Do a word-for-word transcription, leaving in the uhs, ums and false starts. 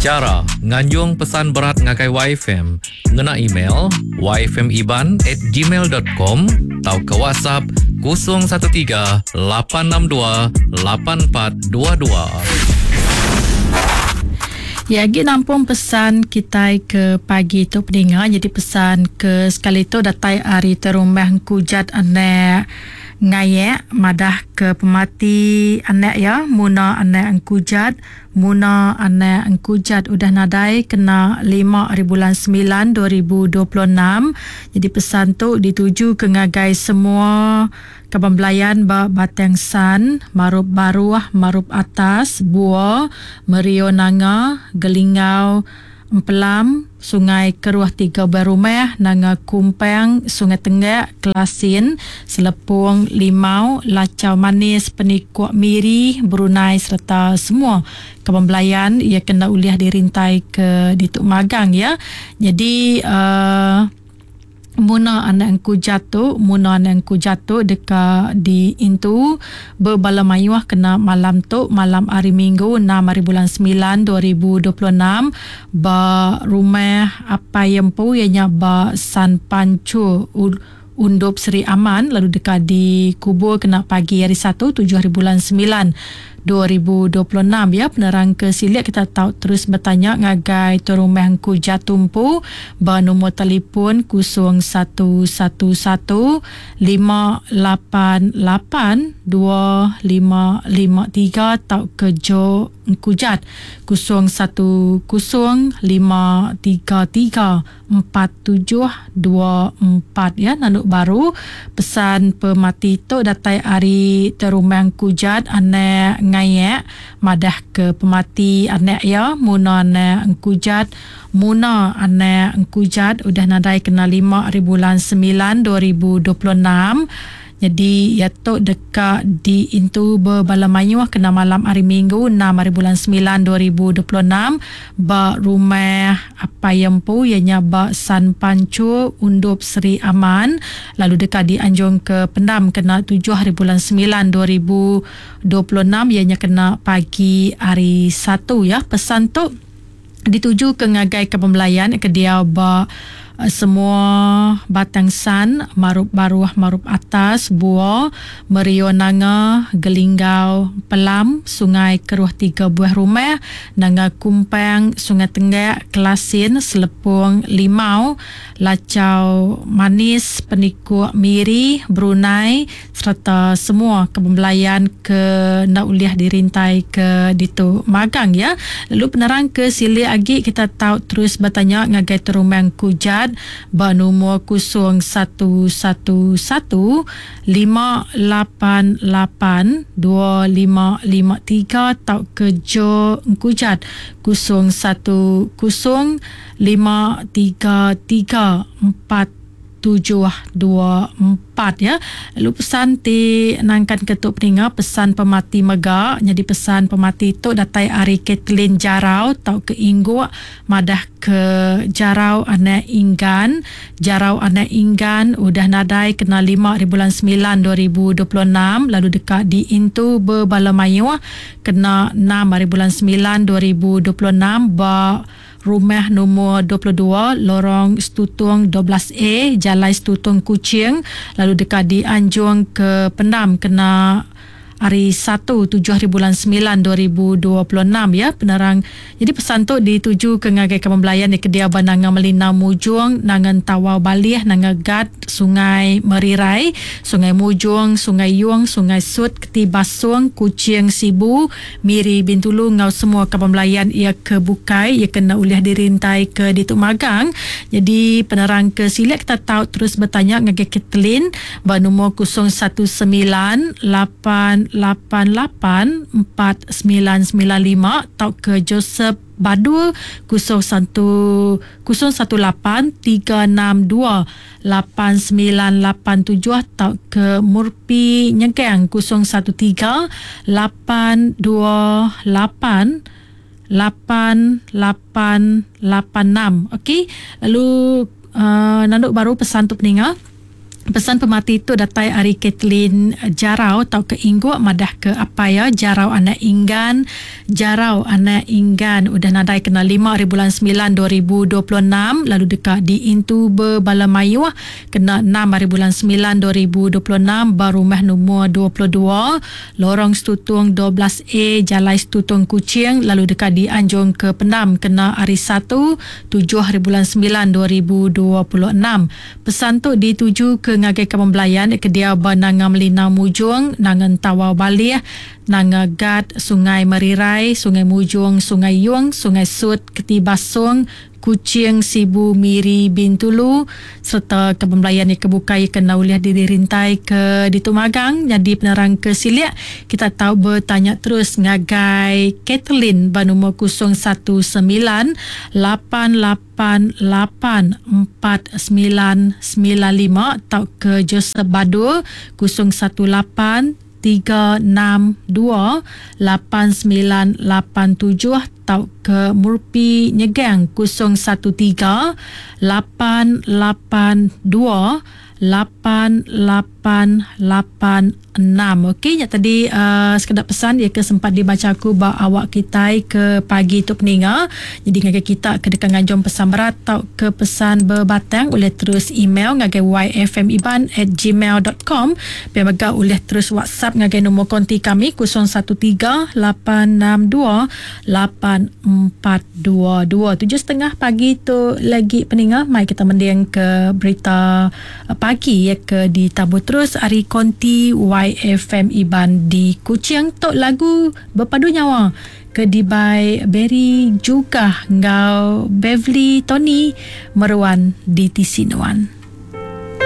Cara nganjung pesan berat ngakai Y F M, ngena email y f m iban at gmail dot com atau ke WhatsApp kosong satu tiga lapan enam dua lapan empat dua dua. Ya, lagi nampung pesan kita ke pagi tu pendengar. Jadi pesan ke sekali tu datai hari terumah kujat anak ngayak madah ke pemati anak ya, muna anak kujat, muna anak kujat udah nadai kena lima hari bulan sembilan dua ribu dua puluh enam. Jadi pesan tu dituju ke ngagai semua Kebambelayan ba Batang San, Marup Baruah, Marup Atas, Bua, Merio Nanga, Gelingau, Empelam, Sungai Keruah Tiga Barumeh, Nanga Kumpang, Sungai Tenggak, Kelasin, Selepung, Limau, Lacau Manis, Penikuak Miri, Brunei serta semua Kebambelayan ia kena uliah dirintai ke Dituk Magang ya. Jadi uh, muna anak ku jatuh, muna anak ku jatuh dekat di intu berbala mayuah kena malam tu, malam hari Minggu enam hari bulan sembilan dua ribu dua puluh enam ba rumah apa yang pu ianya ba San Pancu Undup Seri Aman, lalu dekat di kubur kena pagi hari satu tujuh hari bulan sembilan dua ribu dua puluh enam ya. Penerang ke silik kita tahu terus bertanya ngagai terumah ku jatumpu ba nombor telefon kosong satu satu satu lima lapan lapan dua lima lima tiga atau ke Jo Kujat kosong satu kosong lima tiga tiga empat tujuh dua empat ya. Nanduk baru pesan pemati tu datai hari terumah kujat anak ngayak madah ke pemati anak ya, muna anak kujat, muna anak kujat udah nadai kena lima hari bulan sembilan dua ribu dua puluh enam. Jadi ya tu dekat di intu berbala mayuah kena malam hari Minggu enam hari bulan sembilan dua ribu dua puluh enam ba rumah apa yang pu ianya ba San Pancu Undup Seri Aman, lalu dekat di Anjung ke Pendam kena tujuh hari bulan sembilan dua ribu dua puluh enam ianya kena pagi hari satu ya. Pesan tu dituju ke ngagai Kebambelayan ke dia ba semua Batang San, Marup Baruah, Marup Atas, Bua, Merio Nanga, Gelingau, Pelam, Sungai Keruah Tiga Buah Rumah, Nanga Kumpang, Sungai Tenggak, Kelasin, Selepung, Limau, Lacau Manis, Penikuak Miri, Brunei serta semua Kebambelayan ke nak uliah dirintai ke Dituk Magang ya. Lalu penerang ke sili agi kita tahu terus bertanya ngagai terumang kujat ba nombor kosong satu satu satu lima lapan lapan dua lima lima tiga atau ke Jo Kujat kosong satu kosong lima tiga tiga empat tujuh dua empat ya. Lalu pesan ti nangkan ketuk peninga pesan pemati mega. Jadi pesan pemati tu datai hari Kathleen Jarau tau ke Inggu madah ke Jarau anak Inggan, Jarau anak Inggan udah nadai kena lima hari bulan sembilan dua ribu dua puluh enam, lalu dekat di Intu berbala mayuah kena enam hari bulan sembilan dua ribu dua puluh enam ba rumah nombor dua puluh dua lorong Stutung dua belas A Jalan Stutung Kuching, lalu dekat di Anjung ke Pendam kena hari satu tujuh hari bulan sembilan dua ribu dua puluh enam ya. Penerang jadi pesan tu dituju ke ngagai Kebambelayan di Kediaban nanga Melina Mujung, nangan Tawau Balih, nanga Gad, Sungai Merirai, Sungai Mujung, Sungai Yung, Sungai Sut, Ketibasung, Kuching Sibu, Miri Bintulu, ngau semua Kebambelayan ia ke Bukai, ia kena uliah dirintai ke Dituk Magang. Jadi penerang ke silik kita tahu terus bertanya ngagai Kathleen ba nombor kosong satu sembilan lapan lapan lapan empat sembilan sembilan lima atau ke Joseph Badu kosong satu kosong satu lapan tiga enam dua lapan sembilan lapan tujuh atau ke Murpi Nyegeng kosong satu tiga lapan dua lapan lapan lapan lapan enam. Okey, lalu uh, nanduk baru pesan tu peninga Pesan pemati tu datai Ari Kathleen Jarau tau ke Ingguk madah ke apa ya Jarau anak Inggan Jarau anak Inggan udah nadai kena lima hari bulan sembilan dua ribu dua puluh enam, lalu dekat di Intuba Balamayu kena enam hari bulan sembilan dua ribu dua puluh enam, baru rumah nombor dua puluh dua, lorong Setutung dua belas A, Jalai Setutung Kuching, lalu dekat di Anjung ke Penam kena hari satu tujuh hari bulan sembilan dua ribu dua puluh enam. Pesan tu dituju ke ngagai Kampung Belayan ke dia Bananga Melina Mujung, Nangan Tawau Balih, Nanga Gad, Sungai Merirai, Sungai Mujung, Sungai Yung, Sungai Sut, Ketibasung, Kuching, Sibu, Miri, Bintulu, serta Kampung Belayan yang kebukai kena uliah diri rintai ke di Tumagang. Jadi penerang ke Siliak, kita tahu bertanya terus ngagai Kathleen banumur kosong satu sembilan lapan lapan lapan empat sembilan sembilan lima atau ke Joseph Badur kosong satu lapan tiga enam dua lapan sembilan lapan tujuh atau ke Murpi Nyegang kosong satu tiga lapan lapan dua lapan lapan lapan enam. Okey, yang tadi uh, sekedar pesan dia ke sempat dibaca aku ba awak kita ke pagi tu peninga. Jadi ngagai kita ke dekat nganjom pesan berat atau ke pesan berbatang boleh terus email ngagai y f m iban at gmail dot com. Biar megah boleh terus WhatsApp ngagai nombor konti kami kosong satu tiga lapan enam dua lapan empat dua dua. Tujuh setengah pagi tu lagi peninga. Mai kita mendiang ke berita uh, pagi ya ke ditabur terus Ari Konti Y F M Iban di Kuching. Tok lagu berpadu nyawa ke Dibai Berry juga ngau Beverly Tony Meruan di Tisinuan.